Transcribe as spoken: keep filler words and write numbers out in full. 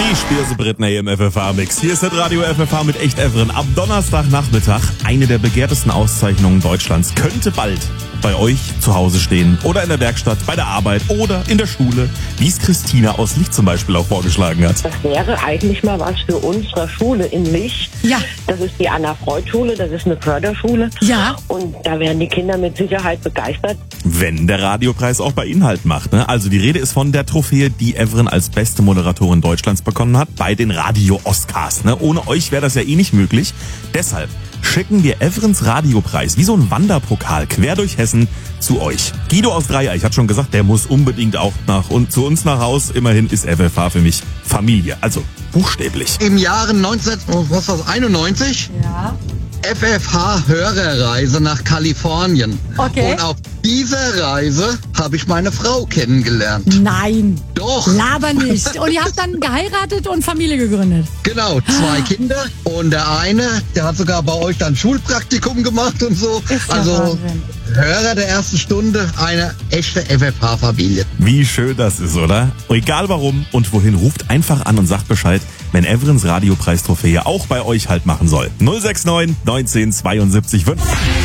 Ich spiele so Britney im F F H-Mix. Hier ist das Radio F F H mit Echt Evren. Am Donnerstagnachmittag eine der begehrtesten Auszeichnungen Deutschlands könnte bald bei euch zu Hause stehen oder in der Werkstatt, bei der Arbeit oder in der Schule, wie es Christina aus Licht zum Beispiel auch vorgeschlagen hat. Das wäre eigentlich mal was für unsere Schule in Licht. Ja. Das ist die Anna-Freud-Schule, das ist eine Förderschule. Ja. Und da wären die Kinder mit Sicherheit begeistert. Wenn der Radiopreis auch bei Inhalt macht. Ne? Also die Rede ist von der Trophäe, die Evren als beste Moderatorin Deutschlands bekommen hat bei den Radio-Oscars. Ne? Ohne euch wäre das ja eh nicht möglich. Deshalb schicken wir Evrens Radiopreis wie so ein Wanderpokal quer durch Hessen zu euch. Guido aus Dreieich hat schon gesagt, der muss unbedingt auch nach und zu uns nach Haus. Immerhin ist F F H für mich Familie, also buchstäblich. Im Jahre neunzehnhunderteinundneunzig Ja. F F H-Hörerreise nach Kalifornien. Okay. Und auf dieser Reise habe ich meine Frau kennengelernt. Nein. Doch. Laber nicht. Und ihr habt dann geheiratet und Familie gegründet. Genau, zwei Kinder. Und der eine, der hat sogar bei euch dann Schulpraktikum gemacht und so. Ist ja also Wahnsinn. Hörer der ersten Stunde, eine echte F F H-Familie. Wie schön das ist, oder? Egal warum und wohin, ruft einfach an und sagt Bescheid, wenn Evrens Radiopreis-Trophäe auch bei euch halt machen soll. null sechs neun neunzehn zweiundsiebzig fünf.